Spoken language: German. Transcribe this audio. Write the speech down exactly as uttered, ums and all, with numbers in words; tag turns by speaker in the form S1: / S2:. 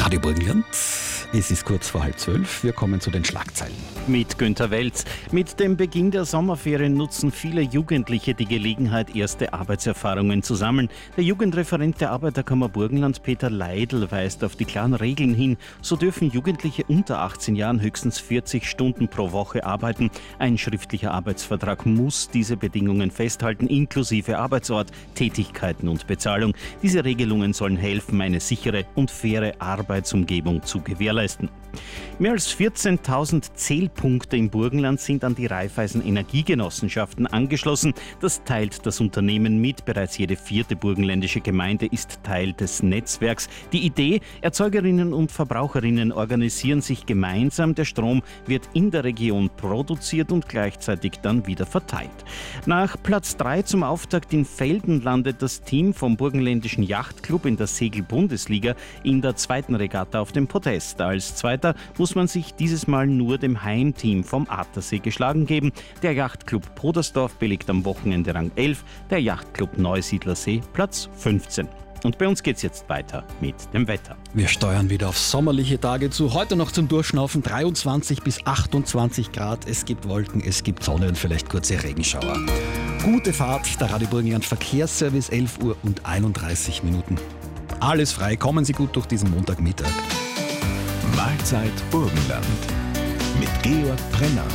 S1: Radio Burgenland. Es ist kurz vor halb zwölf. Wir kommen zu den Schlagzeilen.
S2: Mit Günther Welz. Mit dem Beginn der Sommerferien nutzen viele Jugendliche die Gelegenheit, erste Arbeitserfahrungen zu sammeln. Der Jugendreferent der Arbeiterkammer Burgenland, Peter Leidl, weist auf die klaren Regeln hin. So dürfen Jugendliche unter achtzehn Jahren höchstens vierzig Stunden pro Woche arbeiten. Ein schriftlicher Arbeitsvertrag muss diese Bedingungen festhalten, inklusive Arbeitsort, Tätigkeiten und Bezahlung. Diese Regelungen sollen helfen, eine sichere und faire Arbeitsumgebung zu gewährleisten. Mehr als vierzehntausend Zählpunkte im Burgenland sind an die Raiffeisen Energiegenossenschaften angeschlossen. Das teilt das Unternehmen mit. Bereits jede vierte burgenländische Gemeinde ist Teil des Netzwerks. Die Idee: Erzeugerinnen und Verbraucherinnen organisieren sich gemeinsam. Der Strom wird in der Region produziert und gleichzeitig dann wieder verteilt. Nach Platz drei zum Auftakt in Velden landet das Team vom Burgenländischen Yachtclub in der Segel-Bundesliga in der zweiten Regatta auf dem Podest. Als Zweiter muss man sich dieses Mal nur dem Heimteam vom Attersee geschlagen geben. Der Yachtclub Podersdorf belegt am Wochenende Rang elf, der Yachtclub Neusiedlersee Platz fünfzehn. Und bei uns geht's jetzt weiter mit dem Wetter.
S1: Wir steuern wieder auf sommerliche Tage zu. Heute noch zum Durchschnaufen dreiundzwanzig bis achtundzwanzig Grad. Es gibt Wolken, es gibt Sonne und vielleicht kurze Regenschauer. Gute Fahrt, der Radio Burgenland Verkehrsservice, elf Uhr und einunddreißig Minuten. Alles frei, kommen Sie gut durch diesen Montagmittag.
S3: Mahlzeit Burgenland mit Georg Brenner.